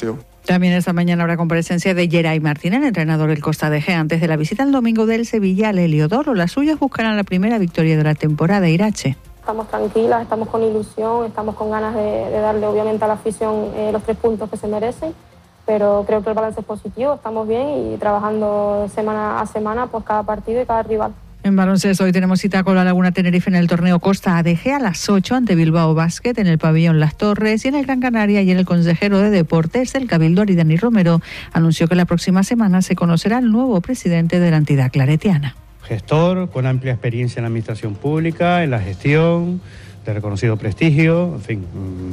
partido. También esta mañana habrá comparecencia de Geray Martín, el entrenador del Costa de G, antes de la visita el domingo del Sevilla al Heliodoro. Las suyas buscarán la primera victoria de la temporada. Irache. Estamos tranquilas, estamos con ilusión, estamos con ganas de darle obviamente a la afición los 3 puntos que se merecen, pero creo que el balance es positivo, estamos bien y trabajando semana a semana pues cada partido y cada rival. En baloncesto hoy tenemos cita con la Laguna Tenerife en el torneo Costa ADG a las 8 ante Bilbao Basket en el pabellón Las Torres, y en el Gran Canaria. Y en el consejero de Deportes del Cabildo, Dani Romero, anunció que la próxima semana se conocerá el nuevo presidente de la entidad claretiana. Gestor con amplia experiencia en la administración pública, en la gestión, de reconocido prestigio, en fin,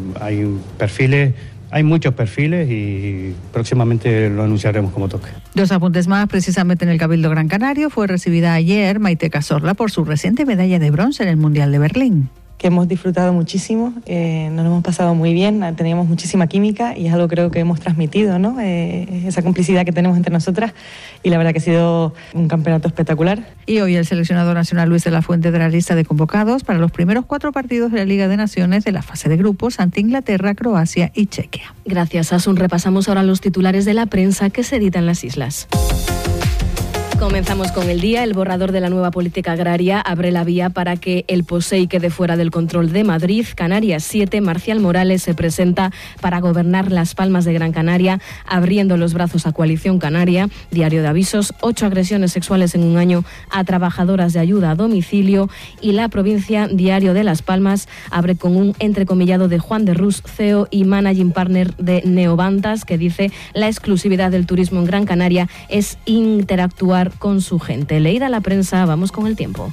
hay muchos perfiles y próximamente lo anunciaremos como toque. 2 apuntes más. Precisamente en el Cabildo Gran Canario fue recibida ayer Maite Cazorla por su reciente medalla de bronce en el Mundial de Berlín. Que hemos disfrutado muchísimo, nos lo hemos pasado muy bien, teníamos muchísima química y es algo creo que hemos transmitido, ¿no? Esa complicidad que tenemos entre nosotras, y la verdad que ha sido un campeonato espectacular. Y hoy el seleccionador nacional Luis de la Fuente de la lista de convocados para los primeros 4 partidos de la Liga de Naciones de la fase de grupos ante Inglaterra, Croacia y Chequia. Gracias, Asun. Repasamos ahora los titulares de la prensa que se editan en las islas. Comenzamos con el día. El borrador de la nueva política agraria abre la vía para que el POSEI quede fuera del control de Madrid. Canarias 7, Marcial Morales se presenta para gobernar Las Palmas de Gran Canaria, abriendo los brazos a Coalición Canaria. Diario de Avisos, 8 agresiones sexuales en un año a trabajadoras de ayuda a domicilio. Y La Provincia, Diario de Las Palmas, abre con un entrecomillado de Juan de Rus, CEO y Managing Partner de Neovantas, que dice: la exclusividad del turismo en Gran Canaria es interactuar con su gente. Leída la prensa, vamos con el tiempo.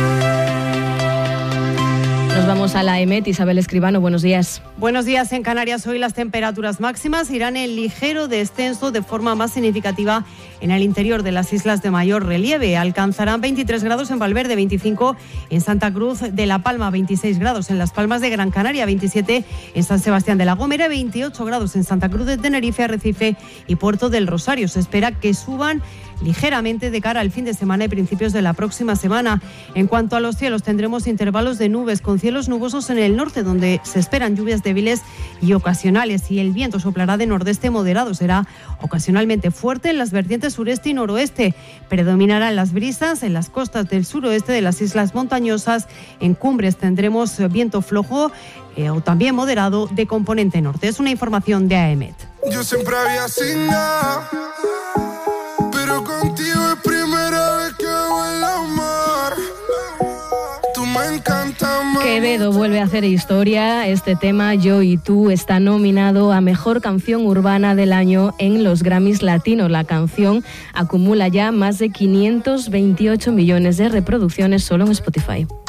Nos vamos a la EMET. Isabel Escribano, buenos días. Buenos días. En Canarias hoy las temperaturas máximas irán en ligero descenso de forma más significativa en el interior de las islas de mayor relieve. Alcanzarán 23 grados en Valverde, 25 en Santa Cruz de la Palma, 26 grados en Las Palmas de Gran Canaria, 27 en San Sebastián de la Gomera, 28 grados en Santa Cruz de Tenerife, Arrecife y Puerto del Rosario. Se espera que suban ligeramente de cara al fin de semana y principios de la próxima semana. En cuanto a los cielos, tendremos intervalos de nubes con cielos nubosos en el norte, donde se esperan lluvias débiles y ocasionales, y el viento soplará de nordeste moderado. Será ocasionalmente fuerte en las vertientes sureste y noroeste. Predominarán las brisas en las costas del suroeste de las islas montañosas. En cumbres tendremos viento flojo o también moderado de componente norte. Es una información de AEMET. Yo siempre había sin nada, pero contigo es primera vez que hago el amor. Tú me encantas más. Quevedo vuelve a hacer historia. Este tema, Yo y Tú, está nominado a Mejor Canción Urbana del Año en los Grammys Latinos. La canción acumula ya más de 528 millones de reproducciones solo en Spotify.